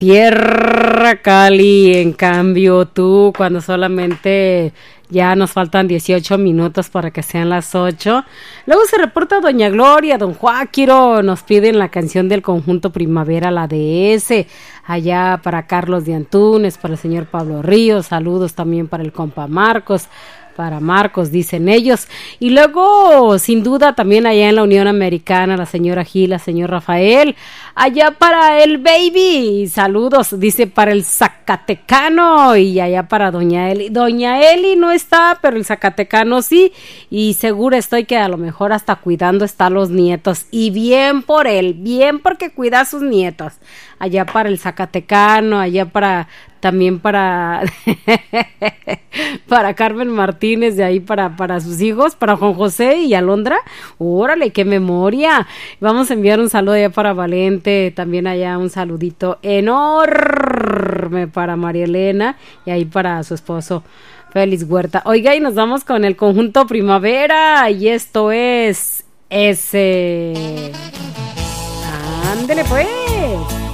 Tierra Cali, en cambio tú, cuando solamente ya nos faltan 18 minutos para que sean las 8. Luego se reporta doña Gloria, don Joaquiro, nos piden la canción del conjunto Primavera, la DS, allá para Carlos de Antunes, para el señor Pablo Ríos, saludos también para el compa Marcos. Para Marcos, dicen ellos. Y luego, sin duda, también allá en la Unión Americana, la señora Gila, señor Rafael. Allá para el baby, saludos, dice para el Zacatecano. Y allá para doña Eli. Doña Eli no está, pero el Zacatecano sí. Y segura estoy que a lo mejor hasta cuidando está los nietos. Y bien por él, bien porque cuida a sus nietos. Allá para el Zacatecano, allá para... También para para Carmen Martínez, de ahí para sus hijos, para Juan José y Alondra. Órale, qué memoria. Vamos a enviar un saludo allá para Valente, también allá un saludito enorme para María Elena y ahí para su esposo Félix Huerta. Oiga, y nos vamos con el conjunto Primavera y esto es ese. Ándele pues.